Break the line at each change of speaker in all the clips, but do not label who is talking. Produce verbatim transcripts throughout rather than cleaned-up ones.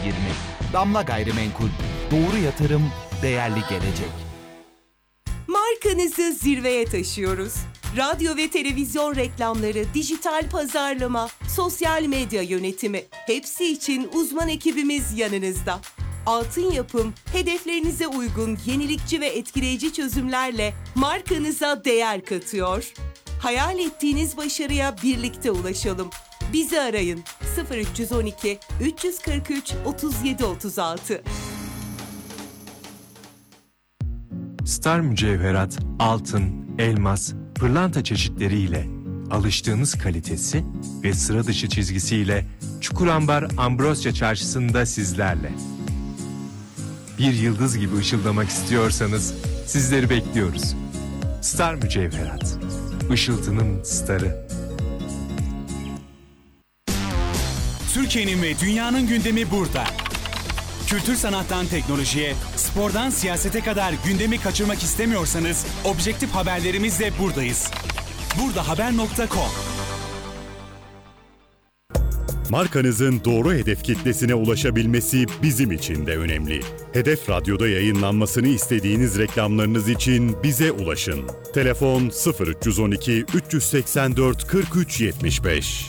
yirmi. Damla Gayrimenkul. Doğru yatırım, değerli gelecek.
Markanızı zirveye taşıyoruz. Radyo ve televizyon reklamları, dijital pazarlama, sosyal medya yönetimi. Hepsi için uzman ekibimiz yanınızda. Altın Yapım, hedeflerinize uygun yenilikçi ve etkileyici çözümlerle markanıza değer katıyor. Hayal ettiğiniz başarıya birlikte ulaşalım. Bizi arayın sıfır üç on iki üç kırk üç otuz yedi otuz altı.
Star Mücevherat, altın, elmas, pırlanta çeşitleriyle alıştığınız kalitesi ve sıra dışı çizgisiyle Çukurambar Ambrosya Çarşısı'nda sizlerle. Bir yıldız gibi ışıldamak istiyorsanız sizleri bekliyoruz. Star Mücevherat, ışıltının starı.
Türkiye'nin ve dünyanın gündemi burada. Kültür sanattan teknolojiye, spordan siyasete kadar gündemi kaçırmak istemiyorsanız objektif haberlerimizle buradayız. burdahaber nokta com.
Markanızın doğru hedef kitlesine ulaşabilmesi bizim için de önemli. Hedef Radyo'da yayınlanmasını istediğiniz reklamlarınız için bize ulaşın. Telefon sıfır üç on iki üç seksen dört kırk üç yetmiş beş.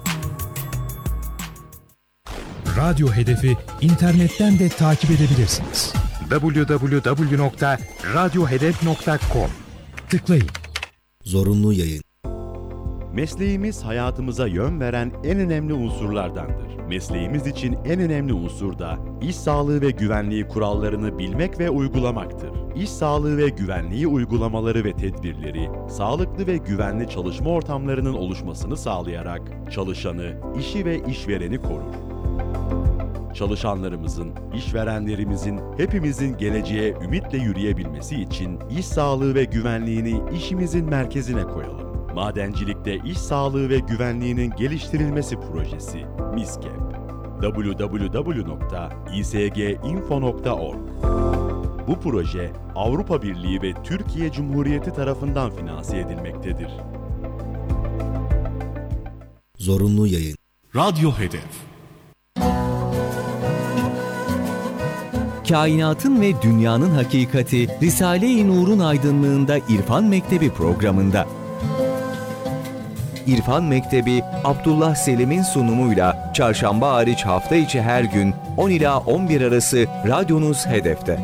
Radyo Hedefi internetten de takip edebilirsiniz.
double-u double-u double-u nokta radyo hedef nokta com.
Tıklayın.
Zorunlu yayın.
Mesleğimiz hayatımıza yön veren en önemli unsurlardandır. Mesleğimiz için en önemli unsur da iş sağlığı ve güvenliği kurallarını bilmek ve uygulamaktır. İş sağlığı ve güvenliği uygulamaları ve tedbirleri, sağlıklı ve güvenli çalışma ortamlarının oluşmasını sağlayarak çalışanı, işi ve işvereni korur. Çalışanlarımızın, işverenlerimizin, hepimizin geleceğe ümitle yürüyebilmesi için iş sağlığı ve güvenliğini işimizin merkezine koyalım. Madencilikte iş sağlığı ve güvenliğinin geliştirilmesi projesi MİSKEP. double-u double-u double-u nokta i s g info nokta org. Bu proje Avrupa Birliği ve Türkiye Cumhuriyeti tarafından finanse edilmektedir.
Zorunlu yayın.
Radyo Hedef.
Kainatın ve dünyanın hakikati Risale-i Nur'un aydınlığında İrfan Mektebi programında. İrfan Mektebi, Abdullah Selim'in sunumuyla çarşamba hariç hafta içi her gün on ila on bir arası radyonuz Hedef'te.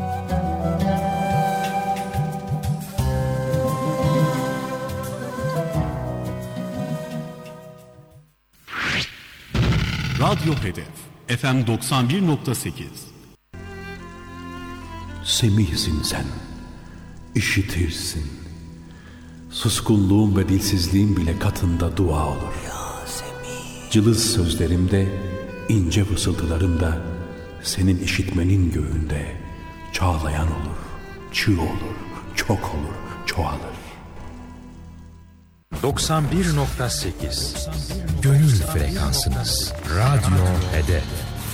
Radyo Hedef F M doksan bir nokta sekiz.
Semihsin sen, işitirsin. Suskunluğum ve dilsizliğim bile katında dua olur. Ya Semih. Cılız sözlerimde, ince fısıltılarımda, senin işitmenin göğünde çağlayan olur, çığ olur, çok olur, çoğalır.
doksan bir nokta sekiz Gönül frekansınız. Radyo Hedef.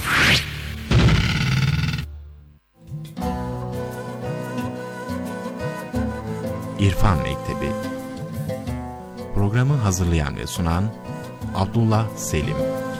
İrfan Mektebi. Programı hazırlayan ve sunan Abdullah Selim.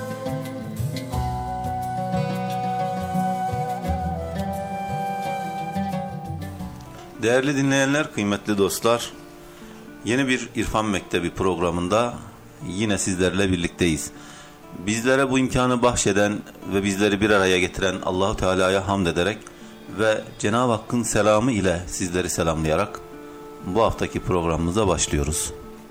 Değerli dinleyenler, kıymetli dostlar, yeni bir İrfan Mektebi programında yine sizlerle birlikteyiz. Bizlere bu imkanı bahşeden ve bizleri bir araya getiren Allah-u Teala'ya hamd ederek ve Cenab-ı Hakk'ın selamı ile sizleri selamlayarak bu haftaki programımıza başlıyoruz.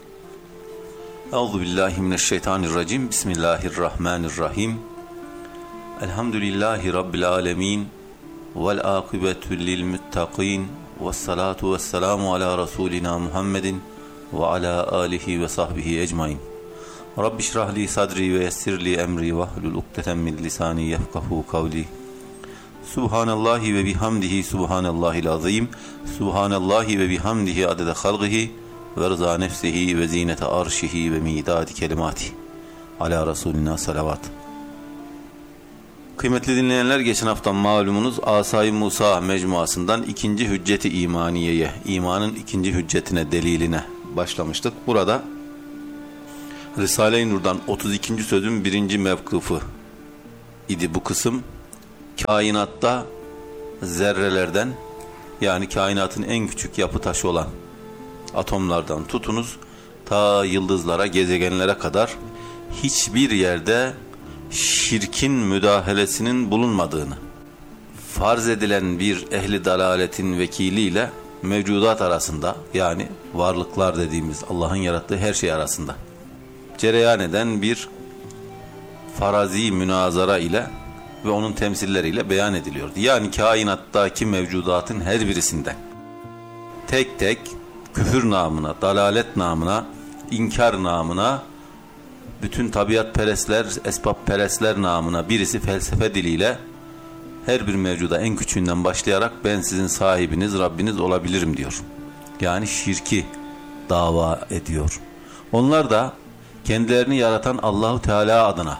Euzubillahimineşşeytanirracim. Bismillahirrahmanirrahim. Elhamdülillahi Rabbil alemin. Vel akibetu lil muttaqin. Vessalatu vesselamu ala Resulina Muhammedin ve ala alihi ve sahbihi ecmain. Rabbi şrah li sadri ve yessir li emri ve hlul ukdeten min lisani yefkahu kavli. Subhanallahi ve bihamdihi subhanallahil azim. Subhanallahi ve bihamdihi adede halgihi ve rıza nefsihi ve zinete arşihi ve midadi kelimati. Ala Resulina salavat. Kıymetli dinleyenler, geçen hafta malumunuz Asay-ı Musa mecmuasından ikinci hücceti imaniyeye, imanın ikinci hüccetine, deliline başlamıştık. Burada Risale-i Nur'dan otuz ikinci sözün birinci mevkıfı idi bu kısım. kainatta zerrelerden, yani kainatın en küçük yapı taşı olan atomlardan tutunuz ta yıldızlara, gezegenlere kadar hiçbir yerde şirkin müdahalesinin bulunmadığını, farz edilen bir ehli dalaletin vekiliyle mevcudat arasında, yani varlıklar dediğimiz Allah'ın yarattığı her şey arasında cereyan eden bir farazi münazara ile ve onun temsilleriyle beyan ediliyordu. Yani kainattaki mevcudatın her birisinde tek tek küfür namına, dalalet namına, inkar namına, bütün tabiatperestler, esbabperestler namına birisi felsefe diliyle her bir mevcuda en küçüğünden başlayarak ben sizin sahibiniz, Rabbiniz olabilirim diyor. Yani şirki dava ediyor. Onlar da kendilerini yaratan Allahu Teala adına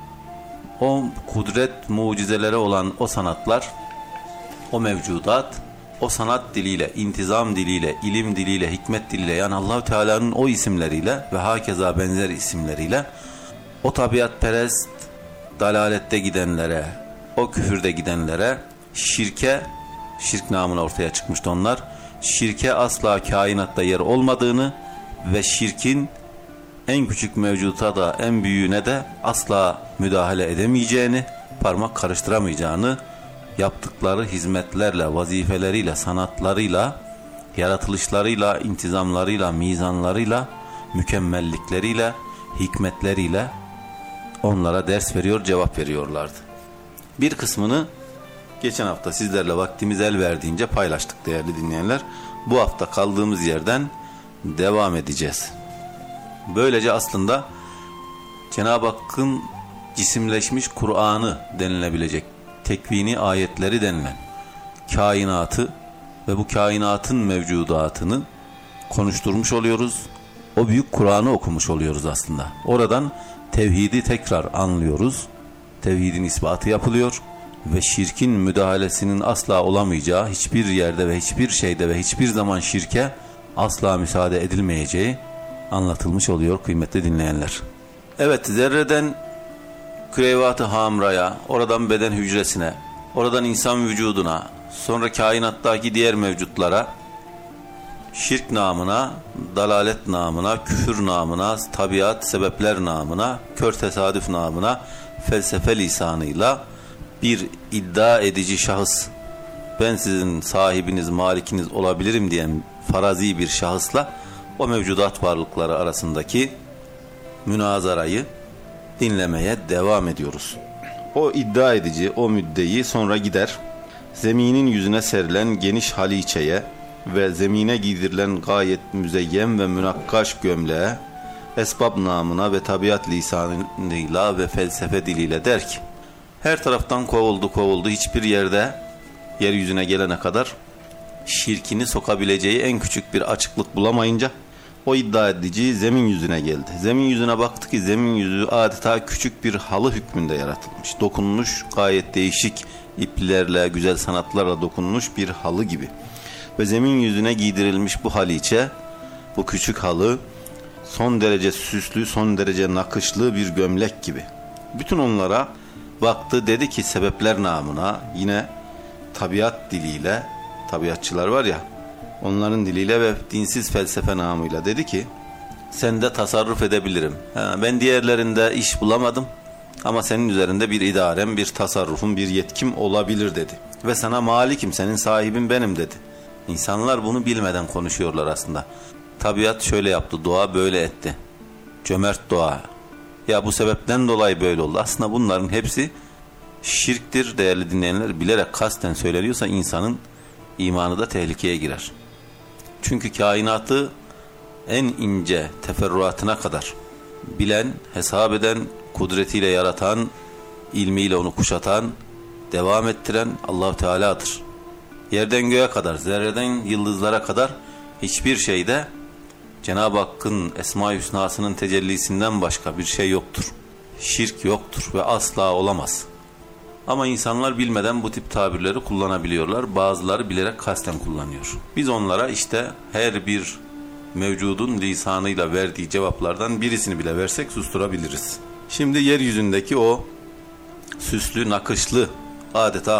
o kudret mucizeleri olan o sanatlar, o mevcudat, o sanat diliyle, intizam diliyle, ilim diliyle, hikmet diliyle, yani Allahu Teala'nın o isimleriyle ve hakeza benzer isimleriyle o tabiatperest dalalette gidenlere, o küfürde gidenlere, şirke, şirk namına ortaya çıkmıştı onlar, şirke asla kainatta yer olmadığını ve şirkin en küçük mevcuta da en büyüğüne de asla müdahale edemeyeceğini, parmak karıştıramayacağını, yaptıkları hizmetlerle, vazifeleriyle, sanatlarıyla, yaratılışlarıyla, intizamlarıyla, mizanlarıyla, mükemmellikleriyle, hikmetleriyle onlara ders veriyor, cevap veriyorlardı. Bir kısmını geçen hafta sizlerle vaktimiz el verdiğince paylaştık değerli dinleyenler. Bu hafta kaldığımız yerden devam edeceğiz. Böylece aslında Cenab-ı Hakk'ın cisimleşmiş Kur'an'ı denilebilecek, tekvini ayetleri denilen kainatı ve bu kainatın mevcudatını konuşturmuş oluyoruz. O büyük Kur'an'ı okumuş oluyoruz aslında. Oradan tevhidi tekrar anlıyoruz. Tevhidin ispatı yapılıyor ve şirkin müdahalesinin asla olamayacağı, hiçbir yerde ve hiçbir şeyde ve hiçbir zaman şirke asla müsaade edilmeyeceği anlatılmış oluyor kıymetli dinleyenler. Evet, zerreden kürevat-ı hamraya, oradan beden hücresine, oradan insan vücuduna, sonra kainattaki diğer mevcutlara şirk namına, dalalet namına, küfür namına, tabiat, sebepler namına, kör tesadüf namına, felsefe lisanıyla bir iddia edici şahıs, ben sizin sahibiniz, malikiniz olabilirim diyen farazi bir şahısla o mevcudat varlıkları arasındaki münazarayı dinlemeye devam ediyoruz. O iddia edici, o müddeyi sonra gider, zeminin yüzüne serilen geniş haliçeye ve zemine giydirilen gayet müzeyyen ve münakkaş gömleğe, esbab namına ve tabiat lisanıyla ve felsefe diliyle der ki, her taraftan kovuldu kovuldu, hiçbir yerde yeryüzüne gelene kadar şirkini sokabileceği en küçük bir açıklık bulamayınca o iddia edici zemin yüzüne geldi. Zemin yüzüne baktı ki zemin yüzü adeta küçük bir halı hükmünde yaratılmış. Dokunmuş, gayet değişik iplerle, güzel sanatlarla dokunmuş bir halı gibi. Ve zemin yüzüne giydirilmiş bu haliçe, bu küçük halı son derece süslü, son derece nakışlı bir gömlek gibi. Bütün onlara baktı, dedi ki sebepler namına, yine tabiat diliyle, tabiatçılar var ya, onların diliyle ve dinsiz felsefe namıyla dedi ki, sende tasarruf edebilirim. Ha, ben diğerlerinde iş bulamadım ama senin üzerinde bir idarem, bir tasarrufum, bir yetkim olabilir dedi. Ve sana malikim, senin sahibin benim dedi. İnsanlar bunu bilmeden konuşuyorlar aslında. Tabiat şöyle yaptı, doğa böyle etti. Cömert doğa. Ya bu sebepten dolayı böyle oldu. Aslında bunların hepsi şirktir değerli dinleyenler. Bilerek kasten söyleniyorsa insanın imanı da tehlikeye girer. Çünkü kainatı en ince teferruatına kadar bilen, hesap eden, kudretiyle yaratan, ilmiyle onu kuşatan, devam ettiren Allah-u Teala'dır. Yerden göğe kadar, zerreden yıldızlara kadar hiçbir şeyde Cenab-ı Hakk'ın Esma-i Hüsna'sının tecellisinden başka bir şey yoktur. Şirk yoktur ve asla olamaz. Ama insanlar bilmeden bu tip tabirleri kullanabiliyorlar. Bazıları bilerek kasten kullanıyor. Biz onlara işte her bir mevcudun lisanıyla verdiği cevaplardan birisini bile versek susturabiliriz. Şimdi yeryüzündeki o süslü, nakışlı adeta